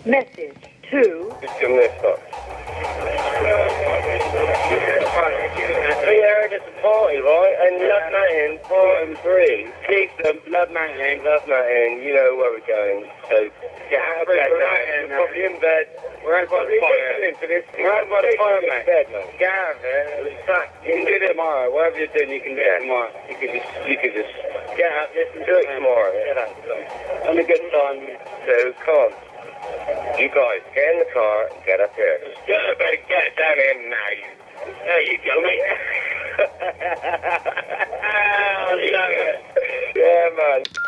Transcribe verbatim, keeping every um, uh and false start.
Message to... Just give me a stop. We heard it's a party, right? And Love Mountain, four and three. Kingston, Love Mountain, Love Mountain, you know where we're going. So, get out of bed now. Probably in bed. We're out by the fire. We're out by the fire, mate. Bed, mate. Get out of there. You can do it tomorrow. Whatever you're doing, you can do it tomorrow. You can just, you can just get out, listen to it tomorrow. Get out. Have a good time. So, come on. You guys, get in the car and get up here. Get up and get down here now. You. There you go, mate. I love it. Yeah, man.